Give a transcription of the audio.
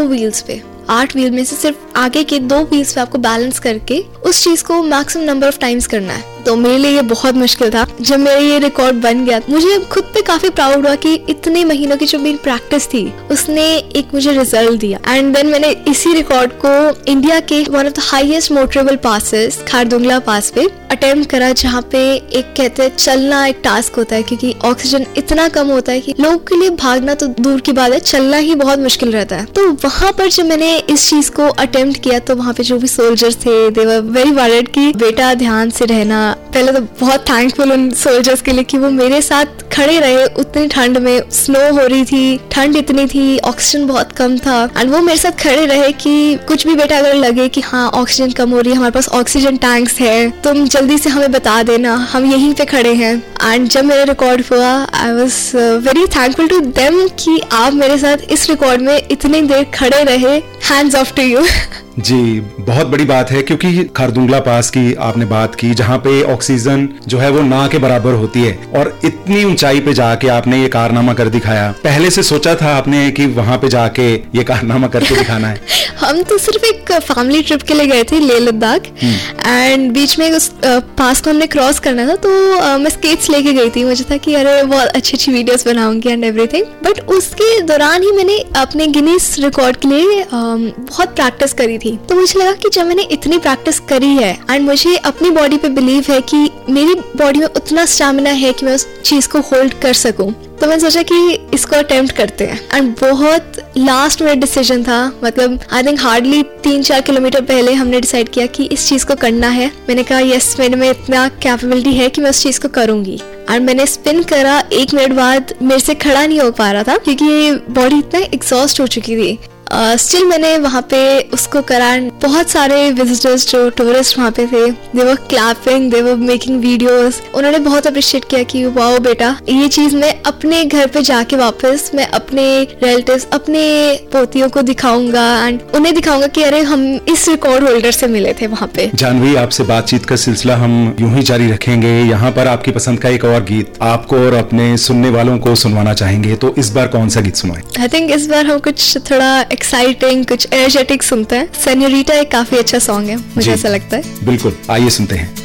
Wheels पे, 8 wheel में से सिर्फ आगे के 2 व्हील्स पे आपको बैलेंस करके उस चीज को मैक्सिमम नंबर ऑफ टाइम्स करना है। तो मेरे लिए ये बहुत मुश्किल था। जब मेरा ये रिकॉर्ड बन गया, मुझे खुद पे काफी प्राउड हुआ कि इतने महीनों की जो मेरी प्रैक्टिस थी उसने एक मुझे रिजल्ट दिया। एंड देन मैंने इसी रिकॉर्ड को इंडिया के one of the highest motorable passes Khardungla पास पे अटेम्प्ट करा, जहाँ पे एक कहते हैं चलना एक टास्क होता है, क्योंकि ऑक्सीजन इतना कम होता है कि लोगों के लिए भागना तो दूर की बात है, चलना ही बहुत मुश्किल रहता है। तो वहां पर जब मैंने इस चीज को अटेम्प्ट किया तो वहां पे जो भी सोल्जर्स थे, दे वर वेरी वरीड कि बेटा ध्यान से रहना। पहले तो बहुत थैंकफुल उन सोल्जर्स के लिए कि वो मेरे साथ खड़े रहे उतनी ठंड में, स्नो हो रही थी, ठंड इतनी थी, ऑक्सीजन बहुत कम था, एंड वो मेरे साथ खड़े रहे कि कुछ भी बेटा अगर लगे कि हाँ ऑक्सीजन कम हो रही है, हमारे पास ऑक्सीजन टैंक्स है, तुम जल्दी से हमें बता देना, हम यहीं पे खड़े हैं। एंड जब मेरा रिकॉर्ड हुआ, I was very thankful to them कि आप मेरे साथ इस रिकॉर्ड में इतनी देर खड़े रहे। Hands of to you. जी, बहुत बड़ी बात है, क्योंकि खारदुंगला पास की आपने बात की जहाँ पे ऑक्सीजन जो है वो ना के बराबर होती है, और इतनी ऊंचाई पे जाके आपने ये कारनामा कर दिखाया। पहले से सोचा था आपने कि वहां पे जाके ये कारनामा करके दिखाना है? हम तो सिर्फ एक फैमिली ट्रिप के लिए गए थे लेह लद्दाख, एंड बीच में उस पास को हमने क्रॉस करना था, तो मैं स्केट्स लेके गई थी। मुझे था कि अरे बहुत अच्छी वीडियोस बनाऊंगी एंड एवरीथिंग, बट उसके दौरान ही मैंने अपने गिनीज रिकॉर्ड के लिए बहुत प्रैक्टिस करी थी। तो मुझे लगा कि जब मैंने इतनी प्रैक्टिस करी है एंड मुझे अपनी बॉडी पे बिलीव है कि मेरी बॉडी में उतना स्टैमिना है कि मैं उस चीज को होल्ड कर सकूं, तो मैंने सोचा कि इसको अटेम्प्ट करते हैं। एंड बहुत लास्ट मिनट डिसीजन था, मतलब आई थिंक हार्डली 3-4 किलोमीटर पहले हमने डिसाइड किया कि इस चीज को करना है। मैंने कहा यस, मेरे में इतना कैपेबिलिटी है कि मैं उस चीज को करूंगी। और मैंने स्पिन करा, 1 मिनट बाद मेरे से खड़ा नहीं हो पा रहा था क्योंकि बॉडी इतना एग्जॉस्ट हो चुकी थी। स्टिल मैंने वहाँ पे उसको करा। बहुत सारे विजिटर्स जो टूरिस्ट वहाँ पे थे, दे वर clapping, they were making videos. उन्होंने बहुत अप्रिशिएट किया कि वाओ बेटा, ये चीज मैं अपने घर पे जाके वापस मैं अपने रिलेटिव्स, अपने पोतियों को दिखाऊंगा एंड उन्हें दिखाऊंगा कि अरे हम इस रिकॉर्ड होल्डर से मिले थे वहाँ पे। जानवी, आपसे बातचीत का सिलसिला हम यूं ही जारी रखेंगे। यहाँ पर आपकी पसंद का एक और गीत आपको और अपने सुनने वालों को सुनवाना चाहेंगे, तो इस बार कौन सा गीत सुनाएं? आई थिंक इस बार हम कुछ थोड़ा एक्साइटिंग, कुछ एनर्जेटिक सुनते हैं। सेन्योरिटा एक काफी अच्छा सॉन्ग है, मुझे ऐसा लगता है। बिल्कुल, आइए सुनते हैं।